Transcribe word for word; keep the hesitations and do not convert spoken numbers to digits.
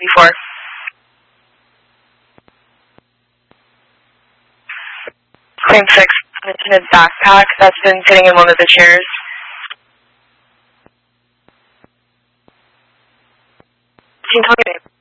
before. Claim six, mentioned his backpack that's been sitting in one of the chairs. Can you tell me?